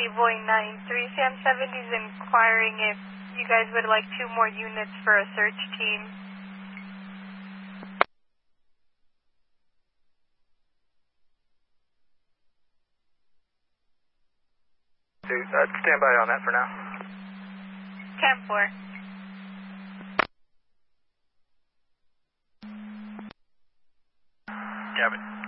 Voy 93, Sam 70 is inquiring if you guys would like 2 more units for a search team. Stand by on that for now. 10-4. Gavin.